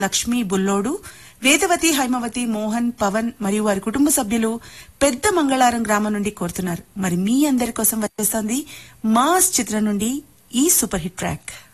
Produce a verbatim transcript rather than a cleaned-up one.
లక్ష్మి బుల్లోడు, వేదవతి, హైమవతి, మోహన్, పవన్ మరియు వారి కుటుంబ సభ్యులు పెద్ద మంగళారం గ్రామం నుండి కోరుతున్నారు. మరి మీ అందరి కోసం వచ్చేస్తుంది మాస్ చిత్రం నుండి ఈ సూపర్ హిట్ ట్రాక్.